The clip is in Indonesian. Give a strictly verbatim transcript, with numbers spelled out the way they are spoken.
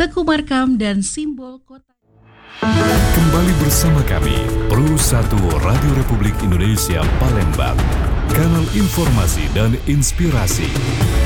Teku Markam, dan simbol kota. Kembali bersama kami, Pro satu Radio Republik Indonesia Palembang, kanal informasi dan inspirasi.